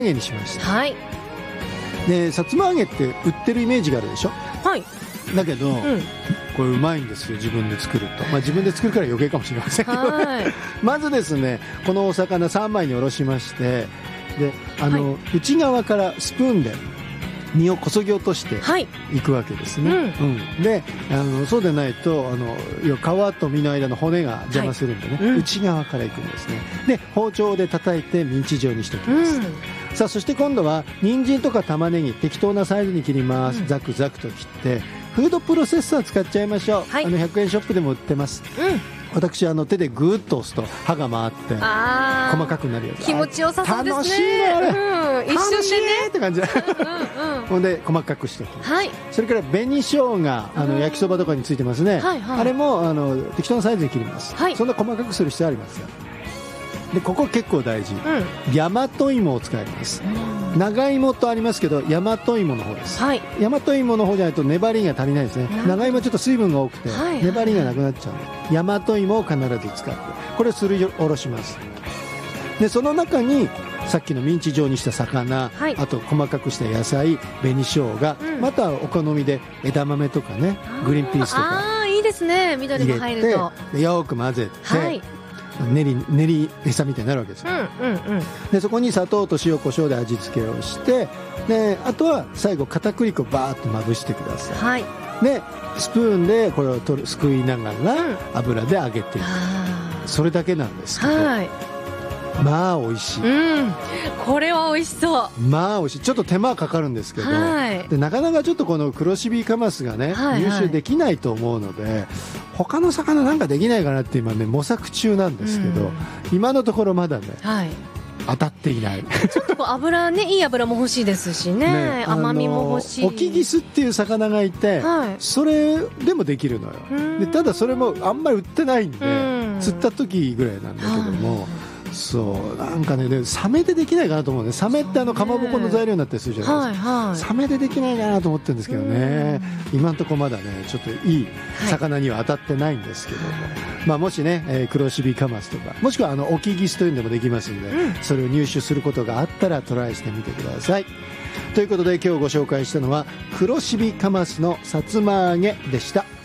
揚げにしました。 はい。 でさつま揚げって売ってるイメージがあるでしょ。 はい。 だけど、これうまいんですよ、自分で作ると。自分で作るから余計かもしれませんけど、 はい。 まずですね、このお魚3枚におろしまして、で内側からスプーンで身をこそぎ落としていくわけですね。でそうでないと皮と身の間の骨が邪魔するんでね、内側からいくんですね。で包丁で叩いてミンチ状にしておきます。さあそして今度は人参とか玉ねぎ適当なサイズに切ります。ザクザクと切ってフードプロセッサー使っちゃいましょう。100円ショップでも売ってます。私手でグーッと押すと刃が回って細かくなるやつ。 気持ちよさそうですね。 楽しいねあれ、 一瞬でねって感じほんで細かくしておきます。それから紅生姜焼きそばとかについてますね。あれも適当なサイズに切ります。そんな細かくする必要ありますよ。でここ結構大事、大和芋を使います。長芋とありますけど大和芋の方です。大和芋の方じゃないと粘りが足りないですね。長芋はちょっと水分が多くて粘りがなくなっちゃうので、大和芋を必ず使ってこれをすりおろします。でその中にさっきのミンチ状にした魚、あと細かくした野菜、紅生姜、またお好みで枝豆とかね、グリーンピースとかいいですね、緑も入るとでよく混ぜて、練り餌みたいになるわけです。でそこに砂糖と塩コショウで味付けをして、であとは最後片栗粉バーッとまぶしてください。でスプーンでこれをすくいながら油で揚げていく、それだけなんですけど、まあ美味しい。 これは美味しそう。 まあ美味しい。ちょっと手間はかかるんですけど、でなかなかちょっとこの黒シビカマスがね、入手できないと思うので、他の魚なんかできないかなって今ね模索中なんですけど、今のところまだね、当たっていない。 ちょっと油ね、いい油も欲しいですしね、甘みも欲しい。 オキギスっていう魚がいて、それでもできるのよ。でただそれもあんまり売ってないんで、釣った時ぐらいなんだけども、そうなんかね、サメでできないかなと思うね。サメってかまぼこの材料になったりするじゃないですか。サメでできないかなと思ってるんですけどね、今のところまだねちょっといい魚には当たってないんですけども、もしね、黒シビカマスとかもしくはオキギスというのでもできますので、それを入手することがあったらトライしてみてください。ということで今日ご紹介したのは黒シビカマスのさつま揚げでした。